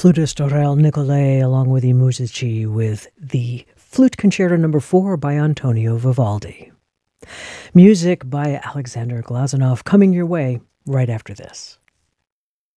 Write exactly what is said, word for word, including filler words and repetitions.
flutist Aurel Nicolai along with I Musici with the Flute Concerto number four by Antonio Vivaldi. Music by Alexander Glazunov coming your way right after this.